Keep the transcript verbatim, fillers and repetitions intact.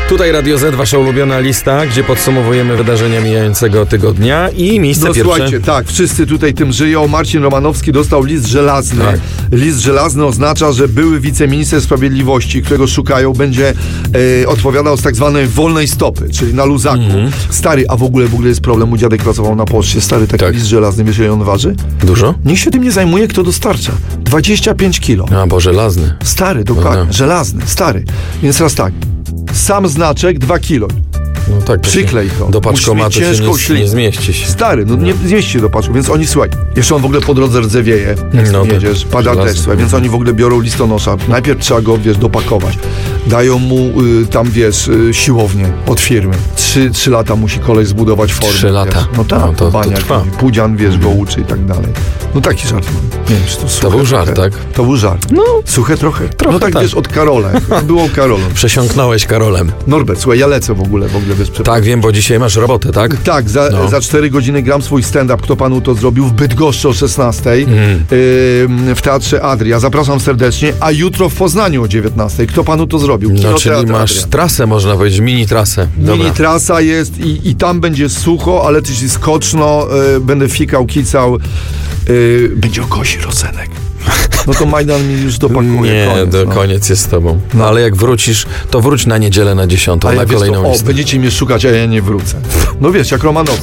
Tutaj Radio Z, wasza ulubiona lista, gdzie podsumowujemy wydarzenia mijającego tygodnia i miejsce no, pierwsze. Słuchajcie, tak, wszyscy tutaj tym żyją. Marcin Romanowski dostał list żelazny. Tak. List żelazny oznacza, że były wiceminister sprawiedliwości, którego szukają, będzie e, odpowiadał z tak zwanej wolnej stopy, czyli na luzaku. Mm-hmm. Stary, a w ogóle w ogóle jest problem, mój dziadek pracował na poczcie. Stary, taki tak. list żelazny, wiesz, ile on waży? Dużo? Niech się tym nie zajmuje, kto dostarcza. dwadzieścia pięć kilo. A, bo żelazny. Stary, dokładnie, no. żelazny, stary. Więc teraz tak, sam znaczek dwa kilo. No tak, Przyklej to. Do paczkomatu się nie, nie zmieści się. Stary, no, no. nie zmieści się do paczku, więc oni, słuchaj, jeszcze on w ogóle po drodze rdzewieje, jak no, jedziesz, pada żelazny. też, słuchaj, więc oni w ogóle biorą listonosza, najpierw trzeba go, wiesz, dopakować. Dają mu y, tam, wiesz, y, siłownię od firmy. Trzy, trzy lata musi koleś zbudować formę. Trzy lata. Wiesz. No tak, no, to, baniak, to trwa. Pudzian, wiesz, go uczy i tak dalej. No taki żart mam. Nie wiem, czy to, to był żart, trochę. tak? To był żart. No. Suche trochę. Trochę no tak, tak, wiesz, od Karola. Było Karolem. Przesiąknąłeś Karolem. Norbert, słuchaj, ja lecę w ogóle, w ogóle bez przepraszam. Tak, wiem, bo dzisiaj masz robotę, tak? Tak, za, no. za cztery godziny gram swój stand-up, Kto panu to zrobił, w Bydgoszczy o szesnastej, mm. yy, w Teatrze Adria. Zapraszam serdecznie, a jutro w Poznaniu o dziewiętnastej. Kto panu to zrobił? No, Kino czyli Teatr masz Adria. trasę, można powiedzieć, mini trasę. Dobra. Mini trasa jest i, i tam będzie sucho, ale też i skoczno, yy, będę fikał, kicał, yy, będzie o Kosi Rosenek. No to Majdan mi już dopakuje. Nie, koniec, do, no. koniec jest z tobą. No ale jak wrócisz, to wróć na niedzielę na dziesiątą, A na jak wiesz, kolejną to, o, listę. będziecie mnie szukać, a ja nie wrócę. No wiesz, jak Romanowski.